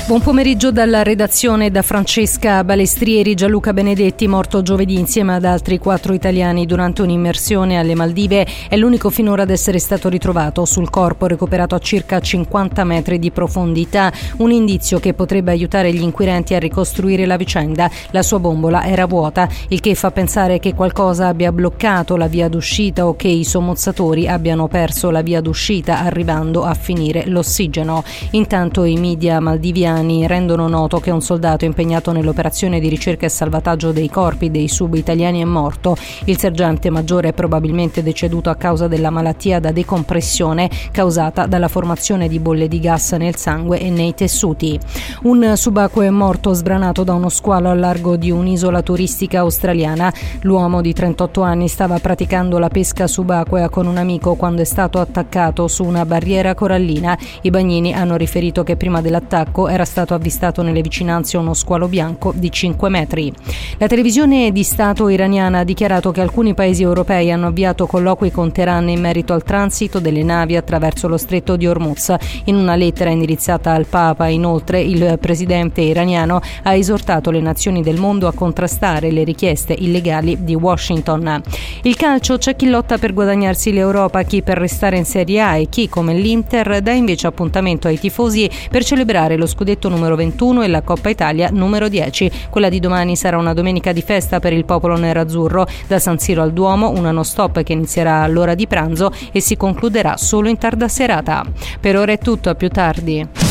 Buon pomeriggio dalla redazione, da Francesca Balestrieri. Gianluca Benedetti, morto giovedì insieme ad altri 4 italiani durante un'immersione alle Maldive, è l'unico finora ad essere stato ritrovato. Sul corpo, recuperato a circa 50 metri di profondità, un indizio che potrebbe aiutare gli inquirenti a ricostruire la vicenda. La sua bombola era vuota, il che fa pensare che qualcosa abbia bloccato la via d'uscita o che i sommozzatori abbiano perso la via d'uscita, arrivando a finire l'ossigeno. Intanto i media maldiviani rendono noto che un soldato impegnato nell'operazione di ricerca e salvataggio dei corpi dei sub-italiani è morto. Il sergente maggiore è probabilmente deceduto a causa della malattia da decompressione causata dalla formazione di bolle di gas nel sangue e nei tessuti. Un subacqueo è morto sbranato da uno squalo al largo di un'isola turistica australiana. L'uomo di 38 anni stava praticando la pesca subacquea con un amico quando è stato attaccato su una barriera corallina. I bagnini hanno riferito che prima dell'attacco era stato avvistato nelle vicinanze uno squalo bianco di 5 metri. La televisione di Stato iraniana ha dichiarato che alcuni paesi europei hanno avviato colloqui con Teheran in merito al transito delle navi attraverso lo stretto di Hormuz. In una lettera indirizzata al Papa, inoltre, il presidente iraniano ha esortato le nazioni del mondo a contrastare le richieste illegali di Washington. Il calcio: c'è chi lotta per guadagnarsi l'Europa, chi per restare in Serie A e chi, come l'Inter, dà invece appuntamento ai tifosi per celebrare lo scudetto numero 21 e la Coppa Italia numero 10. Quella di domani sarà una domenica di festa per il popolo nerazzurro. Da San Siro al Duomo, una non stop che inizierà all'ora di pranzo e si concluderà solo in tarda serata. Per ora è tutto, a più tardi.